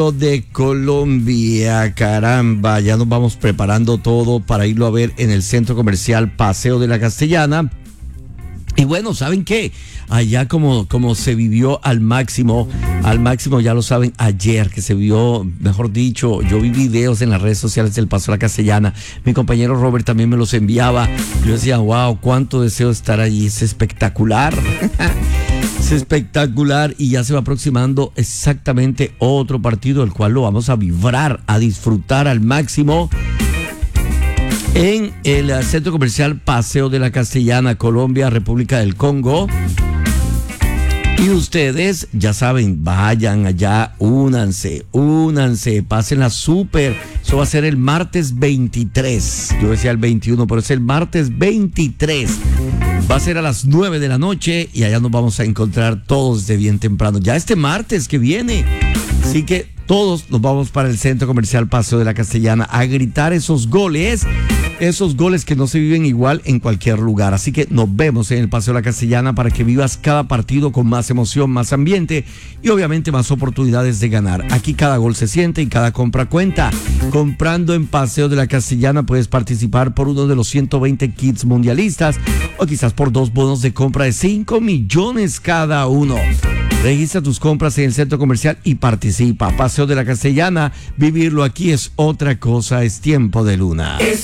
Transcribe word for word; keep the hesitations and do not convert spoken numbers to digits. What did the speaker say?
de Colombia, caramba, ya nos vamos preparando todo para irlo a ver en el centro comercial Paseo de la Castellana. Y bueno, ¿saben qué? Allá como, como se vivió al máximo, al máximo ya lo saben, ayer que se vio, mejor dicho, yo vi videos en las redes sociales del Paseo de la Castellana, mi compañero Robert también me los enviaba, yo decía, wow, cuánto deseo estar allí, es espectacular, es espectacular y ya se va aproximando exactamente otro partido, el cual lo vamos a vibrar, a disfrutar al máximo. En el centro comercial Paseo de la Castellana, Colombia, República del Congo. Y ustedes, ya saben, vayan allá, únanse, únanse, pásenla súper. Eso va a ser el martes veintitrés. Yo decía el veintiuno, pero es el martes veintitrés. Va a ser a las nueve de la noche y allá nos vamos a encontrar todos de bien temprano. Ya este martes que viene. Así que todos nos vamos para el centro comercial Paseo de la Castellana a gritar esos goles. Esos goles que no se viven igual en cualquier lugar. Así que nos vemos en el Paseo de la Castellana para que vivas cada partido con más emoción, más ambiente y obviamente más oportunidades de ganar. Aquí cada gol se siente y cada compra cuenta. Comprando en Paseo de la Castellana puedes participar por uno de los ciento veinte kits mundialistas o quizás por dos bonos de compra de cinco millones cada uno. Registra tus compras en el centro comercial y participa. Paseo de la Castellana, vivirlo aquí es otra cosa, es tiempo de luna.